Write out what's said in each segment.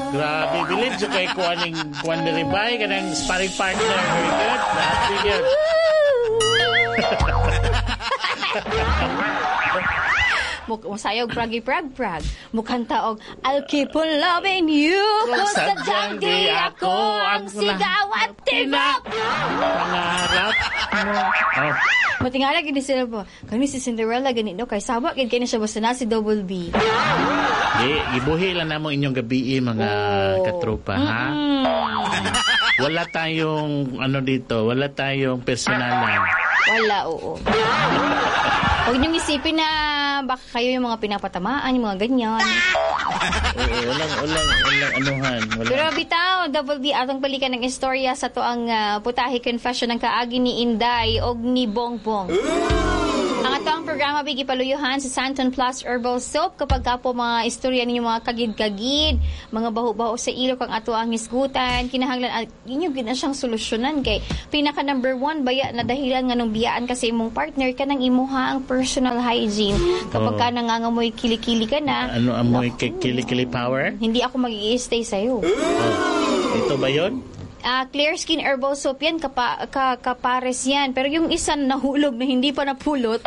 Grabe, bilid so kay kuan diri bay kanang sparring partner. Very good. Grabe yun. Musayog prag. Mukhang taog, I'll keep on loving you. Kung sadyang di ako ang sigaw at tibok. Pangarap mo. Oh. Matingala gini sila po. Kani si Cinderella ganito kay sabak gid kay na siya basta na si Double B. Gibuhi lang namo inyong gabi mga katropa ha. Wala tayong dito, wala tayong personalan. Wala, oo. Huwag niyong isipin na baka kayo yung mga pinapatamaan, yung mga ganyan. Oo, walang anuhan. Pero bitaw, Double D, atong balikan ng istorya sa to ang putahe confession ng kaagi ni Inday o ni Bongbong. Ang atong programa bigi paluyuhan sa Santon Plus Herbal Soap kapag ka po mga istorya ninyo mga kagid-kagid, mga baho-baho sa ilok ang ato ang hisgutan, kinahanglan inyo gid na siyang solusyonan kay pinaka number 1 baya na dahilan nga nung biyaan kasi imong partner kanang imuha ang personal hygiene kapag ka nangangamoy kilikili ka na. Ano amoy kilikili power? Hindi ako mag-i-stay sa'yo. Ito ba yun? Clear Skin Herbal Soap yan, kapares yan. Pero yung isa nahulog na hindi pa napulot,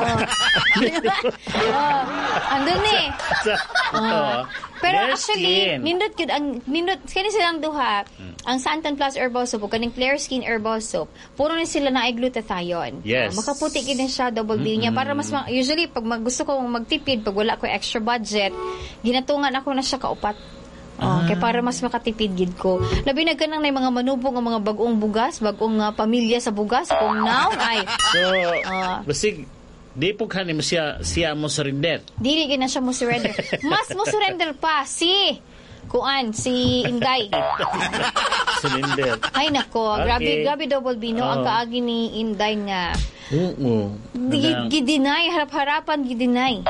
andun eh. Pero actually, nindot kani silang duha, ang Santon Plus Herbal Soap, kaning Clear Skin Herbal Soap, puro na sila na glutathione. Yes. Makaputi kini siya, double D niya. Para mas, usually, pag gusto ko magtipid, pag wala ko extra budget, ginatungan ako na siya kaupat. Kaya para mas makatipid gid ko. Labi na ganang na mga manubong ang mga bagong bugas, bagong pamilya sa bugas, kung now ay. So, basig di po kanin mo siya mo surrender. Dili gina siya mo surrender. Mas mo surrender pa si Inday. Surrender. Ay nako, Okay. grabe Double B no ang kaagi ni Inday nga. Oo. Gidinay, harap-harapan gidinay.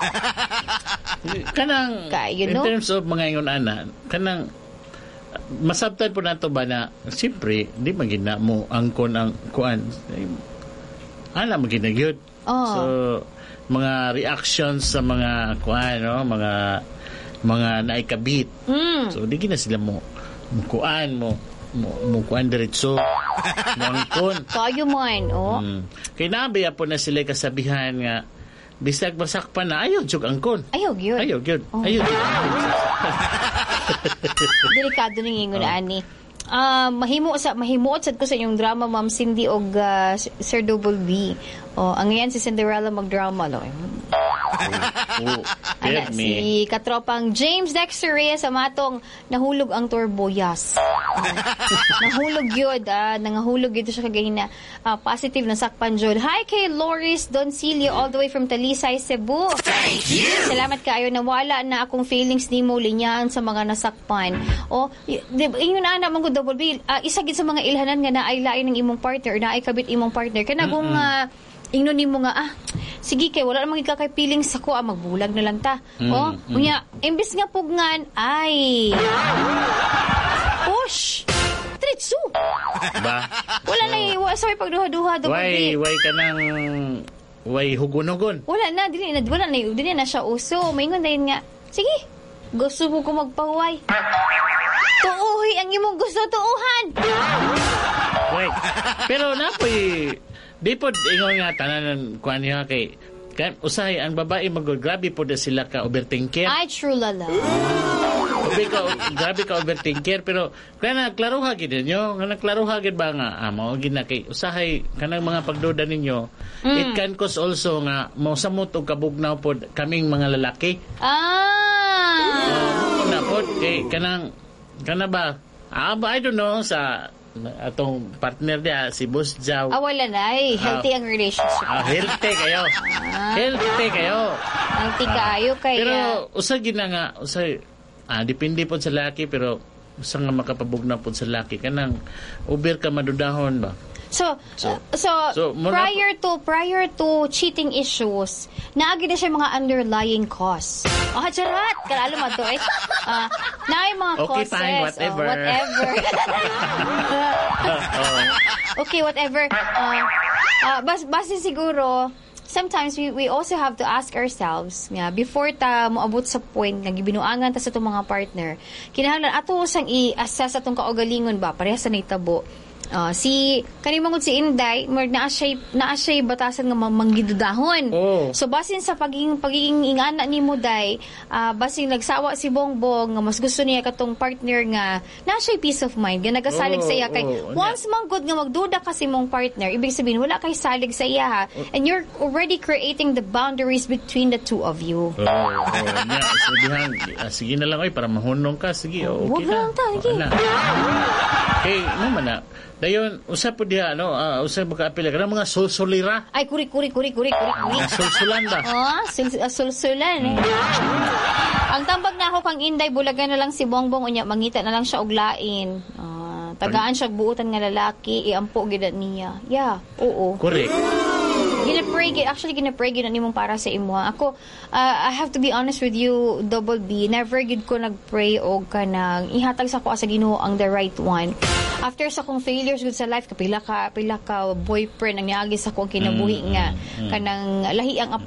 Kanang, in terms of mga ingon kanang, masabtan po nato ba na, siyempre, di magina mo ang kuan. Alam mo ginagyod. So, mga reactions sa mga kuan, no? mga naikabit. So, di gina sila mo kuan mo kuan diretso mo angkon. Kayo man, Kaya nabiya po na sila kasabihan nga, bisag masakpan na, ayaw jug angkon. Ayaw gyud. Ayaw gyud. Ayaw gyud. Delikado ning ingon ani. Mahimuot sad ko sa inyong drama Ma'am Cindy og Sir Double B. Ang yan si Cinderella magdrama no. Si katropang James Dexter Reyes sa matong nahulog ang turboyas. Nahulog yun. Nangahulog yun siya kagahina. Positive na sakpan jud. Hi kay Loris Doncilio all the way from Talisay, Cebu. Thank you! Salamat kayo. Nawala na akong feelings ni mo linyahan sa mga nasakpan. Inyo na anak mong Double B. Isa gid sa mga ilhanan nga naay lain ng imong partner, naay kabit imong partner. Kana kung ingno nimo nga sige kay wala namang ikakay feelings ako magbulag na lang ta. Unya imbis nga pugngan ay push tritsu ba wala na sorry pagduha-duha why kanang why hugon-hugon wala na dili na siya uso maingon dayon nga sige gusto mo ko magpahuway tuuhi ang imong gusto tuuhan. Wait. Pero napoy di po ingon nga tanan kuan niya kay usahay ang babae grabe po na sila ka overthinker. Ay true lala. Grabe ka overthinker pero kana klaruha gid ninyo nga klaruha gid ba nga mao gid na kay usahay kanang mga pagduda ninyo it can cause also nga mo samot og kabugnaw pod kaming mga lalaki. Na pod kay kana ba I don't know sa atong partner dia si Boss Jaw. Wala na healthy ang relationship. Healthy kayo. Healthy kayo. Healthy kayo kaya. Pero usay gid na nga usay depende po sa laki pero usa nga makapabugna po sa laki kanang over ka madudahon ba. So prior to cheating issues, naagi na siya mga underlying cause. Charat! Kalalo mo to naay mga okay, causes. Fine, whatever. Okay, whatever. Base siguro, sometimes we also have to ask ourselves nga before ta moabot sa point nga gibinuangan ta sa itong mga partner, kinahanglan ato sang i-assess atong kaugalingon ba pareha sa nahitabo. Si kanimangod si Inday naa siya batasan nga manggidudahon. So basin sa pagiging ingana ni mo day, basin nagsawa si Bongbong nga mas gusto niya katong partner nga naa siya peace of mind nga nagasalig sa iya kay once man good nga magduda kasi mong partner, ibig sabihin wala kay salig sa iya ha, and you're already creating the boundaries between the two of you. Sige na lang para mahunong ka, sige okay wag lang ta, sige. Okay, naman na. Dayon, usap po diha, usap magka-apila ka ng mga sulsulira. Ay, kuri. Sulsulanda. Sulsulan. Ang tambag na ako kang Inday, bulagan na lang si Bongbong, unya, mangita na lang siya og lain. Tagaan siya buutan nga lalaki, iampo gid niya. Yeah, oo. Correct. Ginapray gid nimong para sa imo. Ako, I have to be honest with you, Double B, never gid ko nagpray og kanang ihatag sa ko sa Ginoo ang the right one. After sa kong failures gud sa life, pila ka boyfriend ang niagi sa kong kinabuhi nga kanang lahi ang